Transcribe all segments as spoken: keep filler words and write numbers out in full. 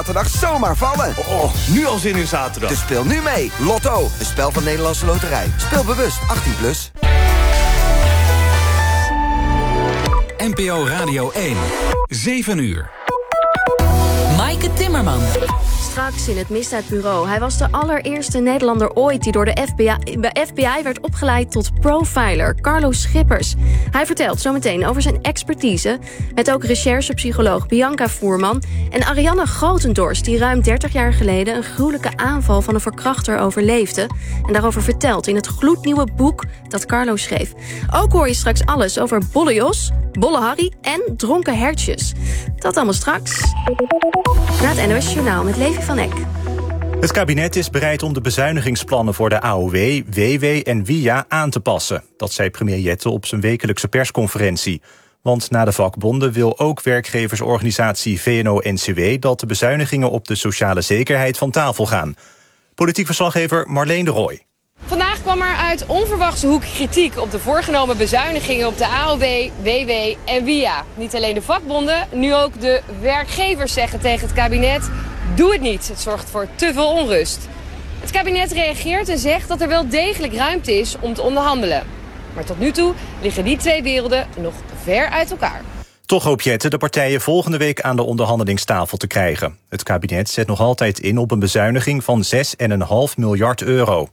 Zaterdag zomaar vallen. Oh, nu al zin in zaterdag. Dus speel nu mee. Lotto, een spel van Nederlandse Loterij. Speel bewust, achttien plus. N P O Radio één. zeven uur. Maaike Timmerman. Straks in het Misdaadbureau. Hij was de allereerste Nederlander ooit die door de F B I, bij F B I werd opgeleid tot profiler. Carlo Schippers. Hij vertelt zometeen over zijn expertise. Met ook recherchepsycholoog Bianca Voerman. En Arianne Grotendorst, die ruim dertig jaar geleden een gruwelijke aanval van een verkrachter overleefde. En daarover vertelt in het gloednieuwe boek dat Carlo schreef. Ook hoor je straks alles over Bolle Jos, Bolle Harry en dronken hertjes. Dat allemaal straks. Na het N O S Journaal met Levi van Eck. Het kabinet is bereid om de bezuinigingsplannen voor de A O W, W W en W I A aan te passen. Dat zei premier Jette op zijn wekelijkse persconferentie. Want na de vakbonden wil ook werkgeversorganisatie V N O N C W... dat de bezuinigingen op de sociale zekerheid van tafel gaan. Politiek verslaggever Marleen de Rooij. Vandaag kwam er uit onverwachte hoek kritiek op de voorgenomen bezuinigingen op de A O W, W W en W I A. Niet alleen de vakbonden, nu ook de werkgevers zeggen tegen het kabinet: doe het niet, het zorgt voor te veel onrust. Het kabinet reageert en zegt dat er wel degelijk ruimte is om te onderhandelen. Maar tot nu toe liggen die twee werelden nog ver uit elkaar. Toch hoopt Jette de partijen volgende week aan de onderhandelingstafel te krijgen. Het kabinet zet nog altijd in op een bezuiniging van zes komma vijf miljard euro.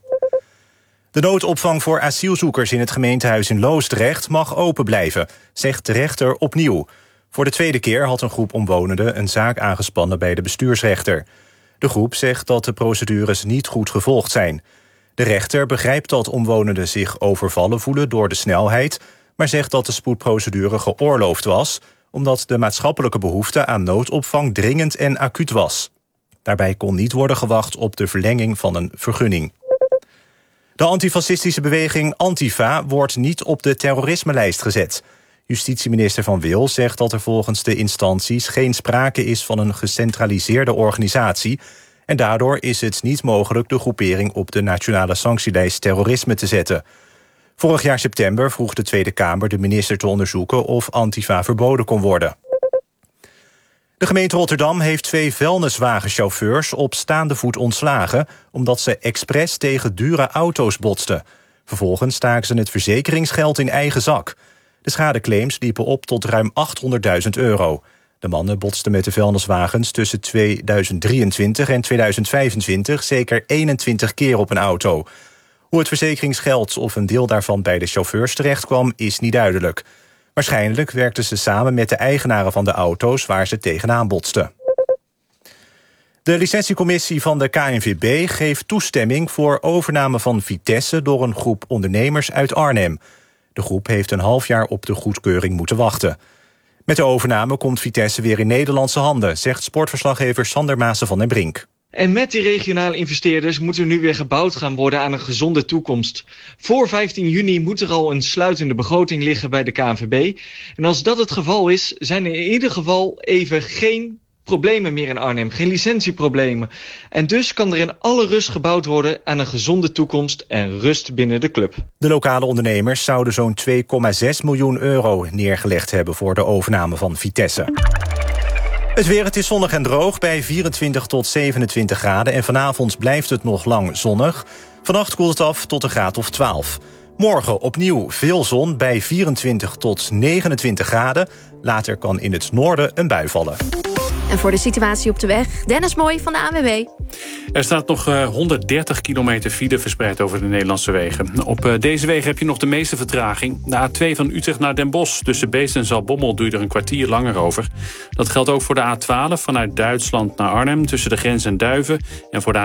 De noodopvang voor asielzoekers in het gemeentehuis in Loosdrecht mag open blijven, zegt de rechter opnieuw. Voor de tweede keer had een groep omwonenden een zaak aangespannen bij de bestuursrechter. De groep zegt dat de procedures niet goed gevolgd zijn. De rechter begrijpt dat omwonenden zich overvallen voelen door de snelheid, maar zegt dat de spoedprocedure geoorloofd was, omdat de maatschappelijke behoefte aan noodopvang dringend en acuut was. Daarbij kon niet worden gewacht op de verlenging van een vergunning. De antifascistische beweging Antifa wordt niet op de terrorismelijst gezet. Justitieminister Van Wil zegt dat er volgens de instanties geen sprake is van een gecentraliseerde organisatie en daardoor is het niet mogelijk de groepering op de nationale sanctielijst terrorisme te zetten. Vorig jaar september vroeg de Tweede Kamer de minister te onderzoeken of Antifa verboden kon worden. De gemeente Rotterdam heeft twee vuilniswagenchauffeurs op staande voet ontslagen omdat ze expres tegen dure auto's botsten. Vervolgens staken ze het verzekeringsgeld in eigen zak. De schadeclaims liepen op tot ruim achthonderdduizend euro. De mannen botsten met de vuilniswagens tussen tweeduizend drieëntwintig en tweeduizend vijfentwintig zeker eenentwintig keer op een auto. Hoe het verzekeringsgeld of een deel daarvan bij de chauffeurs terechtkwam is niet duidelijk. Waarschijnlijk werkten ze samen met de eigenaren van de auto's waar ze tegenaan botsten. De licentiecommissie van de K N V B geeft toestemming voor overname van Vitesse door een groep ondernemers uit Arnhem. De groep heeft een half jaar op de goedkeuring moeten wachten. Met de overname komt Vitesse weer in Nederlandse handen, zegt sportverslaggever Sander Maassen van den Brink. En met die regionale investeerders moet er nu weer gebouwd gaan worden aan een gezonde toekomst. Voor vijftien juni moet er al een sluitende begroting liggen bij de K N V B. En als dat het geval is, zijn er in ieder geval even geen problemen meer in Arnhem. Geen licentieproblemen. En dus kan er in alle rust gebouwd worden aan een gezonde toekomst en rust binnen de club. De lokale ondernemers zouden zo'n twee komma zes miljoen euro neergelegd hebben voor de overname van Vitesse. Het weer, het is zonnig en droog bij vierentwintig tot zevenentwintig graden... en vanavond blijft het nog lang zonnig. Vannacht koelt het af tot een graad of twaalf. Morgen opnieuw veel zon bij vierentwintig tot negenentwintig graden. Later kan in het noorden een bui vallen. En voor de situatie op de weg, Dennis Mooi van de A N W B. Er staat nog uh, honderddertig kilometer file verspreid over de Nederlandse wegen. Op uh, deze wegen heb je nog de meeste vertraging. De A twee van Utrecht naar Den Bosch. Tussen Beest en Zaltbommel duurt er een kwartier langer over. Dat geldt ook voor de A twaalf vanuit Duitsland naar Arnhem. Tussen de grens en Duiven. En voor de